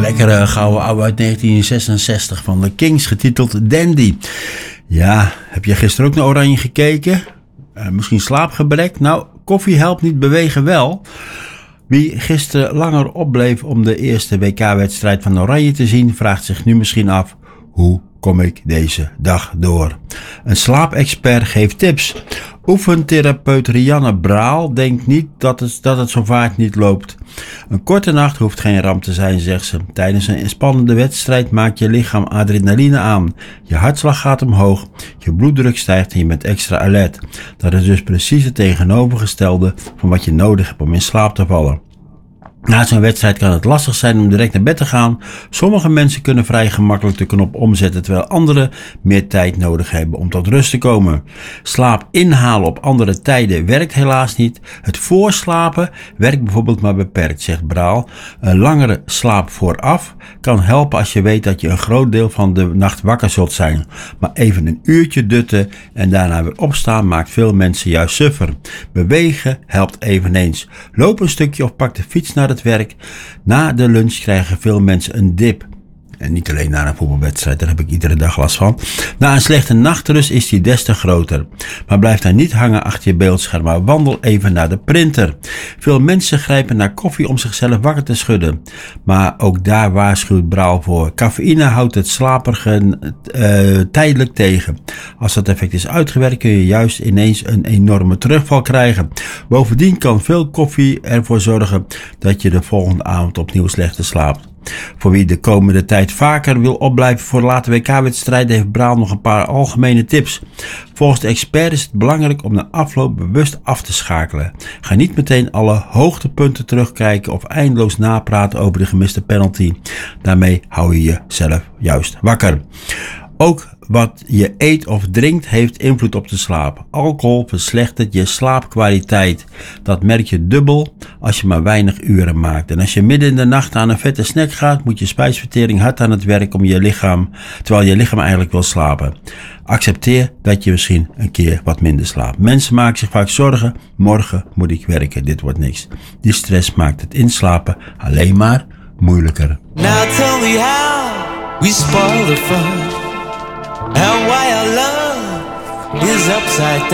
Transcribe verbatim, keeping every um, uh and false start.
lekkere gouden oude uit negentien zesenzestig van de Kings, getiteld Dandy. Ja, heb je gisteren ook naar Oranje gekeken? Uh, misschien slaapgebrek? Nou, koffie helpt niet, bewegen wel. Wie gisteren langer opbleef om de eerste W K-wedstrijd van Oranje te zien, vraagt zich nu misschien af, hoe kom ik deze dag door? Een slaapexpert geeft tips. Oefentherapeut Rianne Braal denkt niet dat het, dat het zo vaak niet loopt. Een korte nacht hoeft geen ramp te zijn, zegt ze. Tijdens een spannende wedstrijd maakt je lichaam adrenaline aan. Je hartslag gaat omhoog, je bloeddruk stijgt en je bent extra alert. Dat is dus precies het tegenovergestelde van wat je nodig hebt om in slaap te vallen. Na zo'n wedstrijd kan het lastig zijn om direct naar bed te gaan. Sommige mensen kunnen vrij gemakkelijk de knop omzetten, terwijl anderen meer tijd nodig hebben om tot rust te komen. Slaap inhalen op andere tijden werkt helaas niet. Het voorslapen werkt bijvoorbeeld maar beperkt, zegt Braal. Een langere slaap vooraf kan helpen als je weet dat je een groot deel van de nacht wakker zult zijn. Maar even een uurtje dutten en daarna weer opstaan maakt veel mensen juist suffer. Bewegen helpt eveneens. Loop een stukje of pak de fiets naar het werk. Na de lunch krijgen veel mensen een dip. En niet alleen na een voetbalwedstrijd, daar heb ik iedere dag last van. Na een slechte nachtrust is die des te groter. Maar blijf daar niet hangen achter je beeldscherm, maar wandel even naar de printer. Veel mensen grijpen naar koffie om zichzelf wakker te schudden. Maar ook daar waarschuwt Braal voor. Cafeïne houdt het slaperige uh, tijdelijk tegen. Als dat effect is uitgewerkt, kun je juist ineens een enorme terugval krijgen. Bovendien kan veel koffie ervoor zorgen dat je de volgende avond opnieuw slechter slaapt. Voor wie de komende tijd vaker wil opblijven voor de late W K-wedstrijden heeft Braal nog een paar algemene tips. Volgens de expert is het belangrijk om na afloop bewust af te schakelen. Ga niet meteen alle hoogtepunten terugkijken of eindeloos napraten over de gemiste penalty. Daarmee hou je jezelf juist wakker. Ook wat je eet of drinkt heeft invloed op de slaap. Alcohol verslechtert je slaapkwaliteit. Dat merk je dubbel als je maar weinig uren maakt. En als je midden in de nacht aan een vette snack gaat, moet je spijsvertering hard aan het werk om je lichaam, terwijl je lichaam eigenlijk wil slapen. Accepteer dat je misschien een keer wat minder slaapt. Mensen maken zich vaak zorgen. Morgen moet ik werken, dit wordt niks. Die stress maakt het inslapen alleen maar moeilijker. Now tell me how we spoil the fun. And why our love is upside down.